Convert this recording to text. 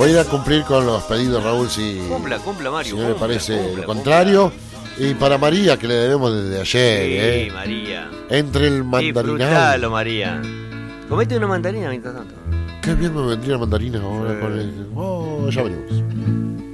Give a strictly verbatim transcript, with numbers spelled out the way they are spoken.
Voy a ir a cumplir con los pedidos, Raúl, si, Cumpla, cumpla, Mario. si no le cumpla, parece cumpla, lo contrario. Y para María, que le debemos desde ayer, Sí, ¿eh? María. Entre el mandarinal. Disfrutalo, María. Comete una mandarina mientras tanto. Qué bien me vendría la mandarina ahora Sí. con el... Oh, ya venimos.